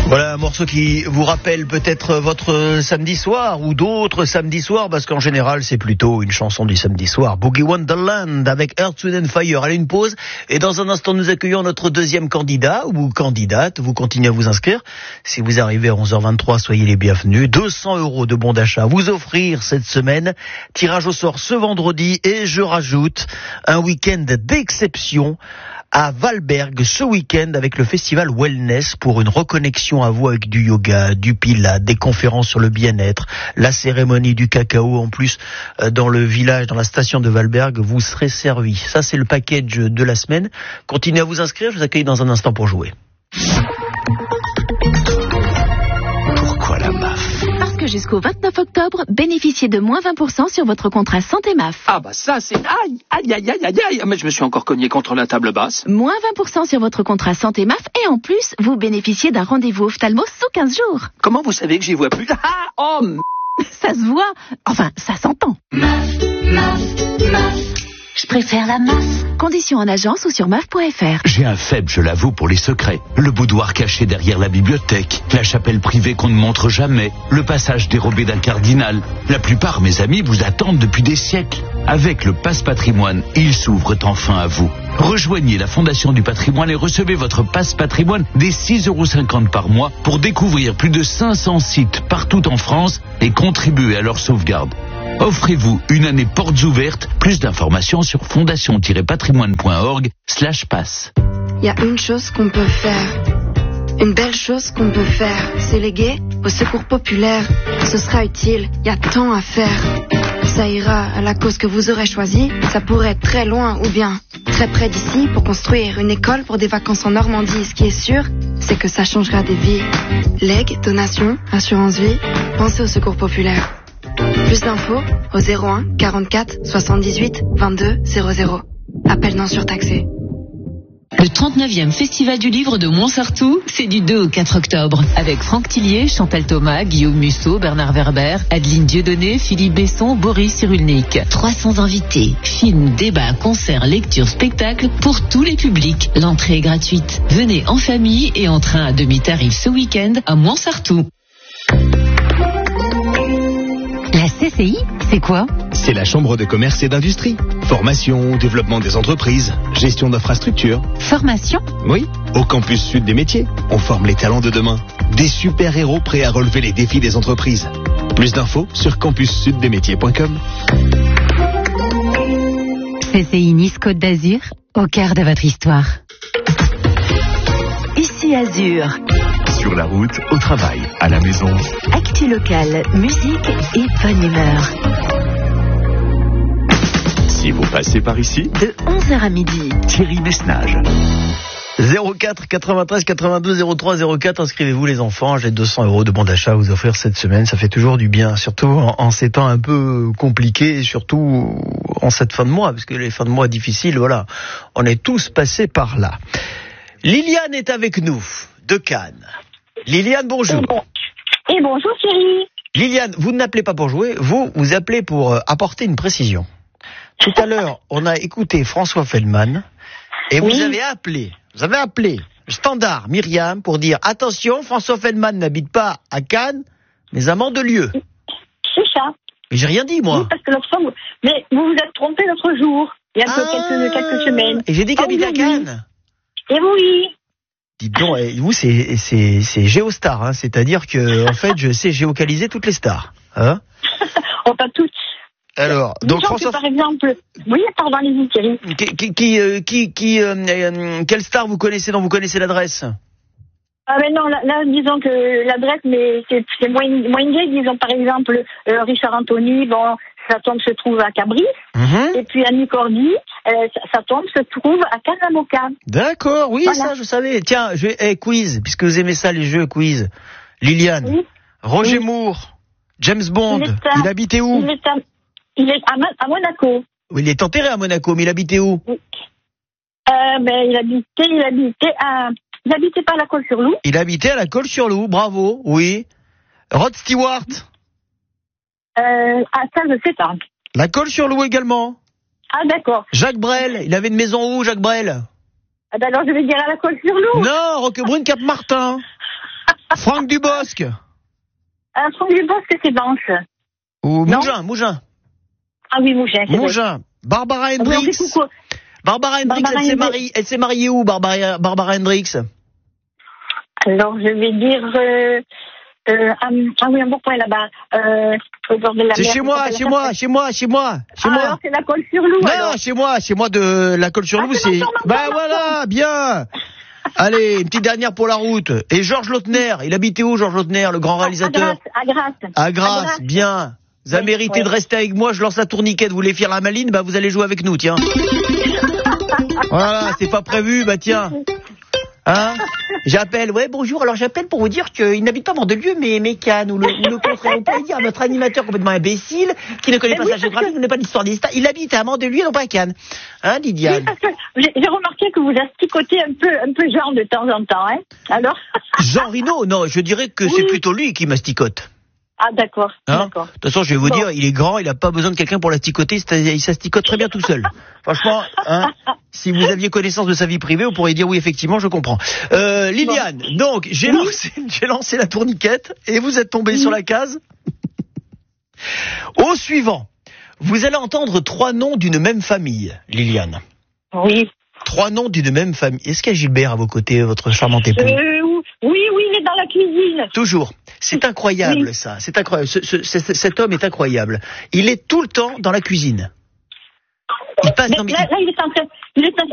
Voilà un morceau qui vous rappelle peut-être votre samedi soir ou d'autres samedis soirs, parce qu'en général c'est plutôt une chanson du samedi soir. Boogie Wonderland avec Earth, Wind & Fire. Allez, une pause et dans un instant nous accueillons notre deuxième candidat ou candidate. Vous continuez à vous inscrire. Si vous arrivez à 11h23, soyez les bienvenus. 200 € de bons d'achat à vous offrir cette semaine. Tirage au sort ce vendredi et je rajoute un week-end d'exception à Valberg ce week-end avec le festival Wellness pour une reconnexion à vous avec du yoga, du pilates, des conférences sur le bien-être, la cérémonie du cacao. En plus, dans le village, dans la station de Valberg, vous serez servi. Ça, c'est le package de la semaine. Continuez à vous inscrire, je vous accueille dans un instant pour jouer. Pourquoi la MAF ? Parce que jusqu'au 29 octobre, bénéficiez de moins 20% sur votre contrat santé MAF. Ah bah ça c'est... Aïe, mais je me suis encore cogné contre la table basse. Moins 20% sur votre contrat santé MAF et en plus, vous bénéficiez d'un rendez-vous ophtalmo sous 15 jours. Comment vous savez que j'y vois plus? Ça se voit, enfin ça s'entend. Je préfère la MAF. Conditions en agence ou sur MAF.fr. J'ai un faible, je l'avoue, pour les secrets. Le boudoir caché derrière la bibliothèque, la chapelle privée qu'on ne montre jamais, le passage dérobé d'un cardinal. La plupart, mes amis, vous attendent depuis des siècles. Avec le Pass Patrimoine, ils s'ouvrent enfin à vous. Rejoignez la Fondation du Patrimoine et recevez votre Pass Patrimoine des 6,50 € par mois pour découvrir plus de 500 sites partout en France et contribuer à leur sauvegarde. Offrez-vous une année portes ouvertes. Plus d'informations sur fondation-patrimoine.org/pass. Il y a une chose qu'on peut faire. Une belle chose qu'on peut faire. C'est léguer au secours populaire. Ce sera utile. Il y a tant à faire. Ça ira à la cause que vous aurez choisie. Ça pourrait être très loin ou bien très près d'ici pour construire une école pour des vacances en Normandie. Ce qui est sûr, c'est que ça changera des vies. Legs, donations, assurance vie. Pensez au secours populaire. Plus d'infos au 01 44 78 22 00. Appel non surtaxé. Le 39e Festival du Livre de Montsartou, c'est du 2 au 4 octobre. Avec Franck Tillier, Chantal Thomas, Guillaume Musso, Bernard Werber, Adeline Dieudonné, Philippe Besson, Boris Cyrulnik. 300 invités. Films, débats, concerts, lectures, spectacles pour tous les publics. L'entrée est gratuite. Venez en famille et en train à demi-tarif ce week-end à Montsartou. La CCI, c'est quoi ? C'est la Chambre de commerce et d'industrie. Formation, développement des entreprises, gestion d'infrastructures. Formation ? Oui, au campus sud des métiers. On forme les talents de demain. Des super-héros prêts à relever les défis des entreprises. Plus d'infos sur campussuddesmétiers.com. CCI Nice Côte d'Azur, au cœur de votre histoire. Ici Azur. Sur la route, au travail, à la maison. Actu local, musique et bonne humeur. Si vous passez par ici, De 11h à midi. Thierry Messnage. 04 93 82 03 04, inscrivez-vous les enfants, j'ai 200 € de bons d'achat à vous offrir cette semaine, ça fait toujours du bien, surtout en ces temps un peu compliqués, et surtout en cette fin de mois, parce que les fins de mois difficiles, voilà, on est tous passés par là. Liliane est avec nous, de Cannes. Liliane, bonjour. Et bonjour Thierry. Liliane, vous n'appelez pas pour jouer, vous appelez pour apporter une précision. Tout à l'heure, on a écouté François Feldman, et vous avez appelé le standard Myriam pour dire attention, François Feldman n'habite pas à Cannes, mais à Mandelieu. C'est ça. Mais j'ai rien dit, moi. Oui, parce que l'autre fois, mais vous vous êtes trompé l'autre jour, il y a quelques semaines. Et j'ai dit qu'il habite à Cannes. Et oui. Dites donc, vous, c'est Géostar, hein, c'est-à-dire que, en fait, je sais géocaliser toutes les stars. Hein. Oh, pas toutes. Alors, donc François... par exemple... Oui, pardon, allez-y, Thierry. Quelle star vous connaissez, dont vous connaissez l'adresse? Ah mais non, là disons que l'adresse, mais c'est moins gay, disons par exemple Richard Anthony, bon, sa tombe se trouve à Cabris, et puis Annie Cordy, sa tombe se trouve à Casablanca. D'accord, oui, voilà. Ça je savais. Tiens, quiz, puisque vous aimez ça, les jeux quiz. Liliane, oui. Roger Moore, James Bond, il habitait où? Il est à Monaco. Oui, il est enterré à Monaco, mais il habitait où? Oui. Il habitait pas à la Colle-sur-Loup. Il habitait à la Colle-sur-Loup, bravo, oui. Rod Stewart. À salle de Sétanque. La Colle-sur-Loup également. Ah, d'accord. Jacques Brel, il avait une maison où, Jacques Brel? Ah, ben alors je vais dire à la Colle-sur-Loup. Non, Roquebrune, Cap-Martin. Franck Dubosc. Franck Dubosc, c'est Vance. Ou Mougin. Ah oui, Mougin. Mougin. Barbara Hendricks. Barbara Hendricks, elle s'est mariée où, Barbara Hendricks? Alors, je vais dire... oui, un bon point là-bas. Au bord de la c'est mer, chez moi. Alors, c'est la Colle-sur-Loup. Non, alors. chez moi de la Colle-sur-Loup, c'est... Bah voilà, bien. Allez, une petite dernière pour la route. Et Georges Lautner, il habitait où, Georges Lautner, le grand réalisateur? À Grasse, bien. Vous avez mérité de rester avec moi, je lance la tourniquette, vous voulez faire la maline, bah vous allez jouer avec nous, tiens. Voilà, c'est pas prévu, bah tiens. Hein? J'appelle, bonjour, alors j'appelle pour vous dire qu'il n'habite pas Mandelieu, mais Cannes, ou le contraire. Vous pouvez dire à notre animateur complètement imbécile, qui ne connaît pas sa géographie, qui ne connaît pas l'histoire des États, il habite à Mandelieu, non pas à Cannes. Hein, Lydiane? Oui, parce que j'ai remarqué que vous asticotez un peu Jean de temps en temps, hein. Alors? Jean Rino, non, je dirais que c'est plutôt lui qui masticote. Ah, d'accord. De toute façon, je vais vous dire, il est grand, il n'a pas besoin de quelqu'un pour l'asticoter, il s'asticote très bien tout seul. Franchement, si vous aviez connaissance de sa vie privée, vous pourriez dire oui, effectivement, je comprends. Liliane, donc, j'ai lancé la tourniquette et vous êtes tombé sur la case. Au suivant, vous allez entendre 3 noms d'une même famille, Liliane. Oui. 3 noms d'une même famille. Est-ce qu'il y a Gilbert à vos côtés, votre charmante épouse? Oui, il est dans la cuisine. Toujours. C'est incroyable, ça. C'est incroyable. Cet homme est incroyable. Il est tout le temps dans la cuisine. Il passe. Là, il est en train.